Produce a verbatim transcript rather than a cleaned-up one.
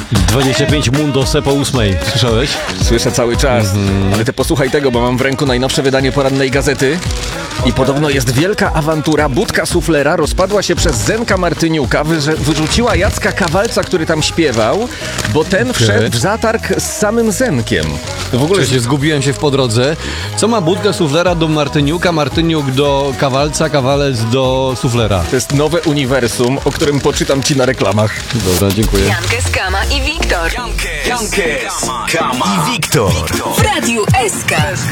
dwadzieścia pięć Mundoсе po ósmej. Słyszałeś? Słyszę cały czas, mm-hmm. ale ty posłuchaj tego, bo mam w ręku najnowsze wydanie porannej gazety. I podobno jest wielka awantura. Budka suflera rozpadła się przez Zenka Martyniuka, wy- wyrzuciła Jacka Kawalca, który tam śpiewał, bo ten wszedł w zatarg z samym Zenkiem. W ogóle Przecież zgubiłem się w po drodze. Co ma budka suflera do Martyniuka, Martyniuk do Kawalca, Kawalec do suflera? To jest nowe uniwersum, o którym poczytam ci na reklamach. Dobra, dziękuję. Jankes, Kama i Wiktor. Jankes, Kama i Wiktor. W Radiu S K.